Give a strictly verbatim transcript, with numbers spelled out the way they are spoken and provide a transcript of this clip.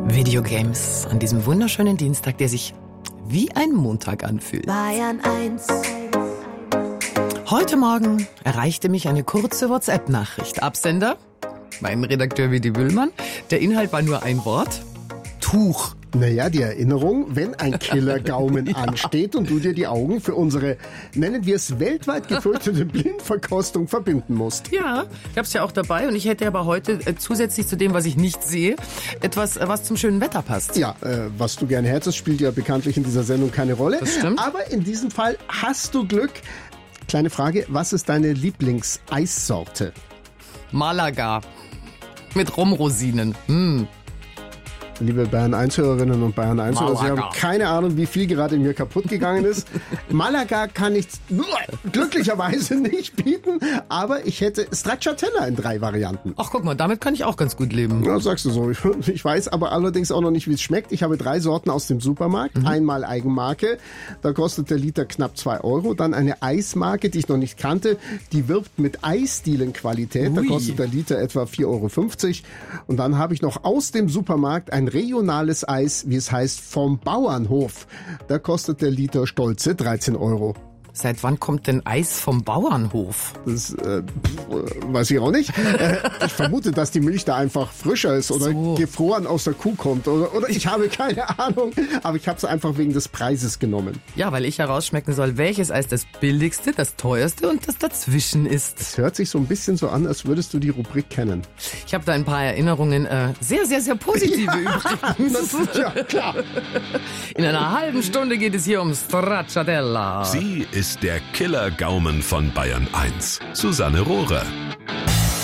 Videogames an diesem wunderschönen Dienstag, der sich wie ein Montag anfühlt. Bayern eins. Heute Morgen erreichte mich eine kurze WhatsApp-Nachricht. Absender, mein Redakteur Willi Bühlmann. Der Inhalt war nur ein Wort. Tuch. Naja, die Erinnerung, wenn ein Killergaumen ja. ansteht und du dir die Augen für unsere, nennen wir es, weltweit gefürchtete Blindverkostung verbinden musst. Ja, ich hab's ja auch dabei und ich hätte aber heute äh, zusätzlich zu dem, was ich nicht sehe, etwas, äh, was zum schönen Wetter passt. Ja, äh, was du gerne hättest, spielt ja bekanntlich in dieser Sendung keine Rolle. Das stimmt. Aber in diesem Fall hast du Glück. Kleine Frage, was ist deine Lieblingseissorte? Malaga. Mit Rumrosinen. Hm. Liebe Bayern eins Hörerinnen und Bayern eins Hörer, Sie haben keine Ahnung, wie viel gerade in mir kaputt gegangen ist. Malaga kann ich glücklicherweise nicht bieten, aber ich hätte Stracciatella in drei Varianten. Ach, guck mal, damit kann ich auch ganz gut leben. Ja, sagst du so. Ich, ich weiß aber allerdings auch noch nicht, wie es schmeckt. Ich habe drei Sorten aus dem Supermarkt. Mhm. Einmal Eigenmarke, da kostet der Liter knapp zwei Euro. Dann eine Eismarke, die ich noch nicht kannte, die wirbt mit Eisdielenqualität. Da kostet der Liter etwa vier Euro fünfzig. Und dann habe ich noch aus dem Supermarkt ein regionales Eis, wie es heißt, vom Bauernhof. Da kostet der Liter stolze dreizehn Euro. Seit wann kommt denn Eis vom Bauernhof? Das äh, weiß ich auch nicht. Äh, ich vermute, dass die Milch da einfach frischer ist oder so gefroren aus der Kuh kommt. Oder, oder ich habe keine Ahnung. Aber ich habe es einfach wegen des Preises genommen. Ja, weil ich herausschmecken soll, welches Eis das billigste, das teuerste und das dazwischen ist. Es hört sich so ein bisschen so an, als würdest du die Rubrik kennen. Ich habe da ein paar Erinnerungen, äh, sehr, sehr, sehr positive ja, übrigens. Das, ja, klar. In einer halben Stunde geht es hier um Stracciatella. Sie ist der Killergaumen von Bayern eins. Susanne Rohrer.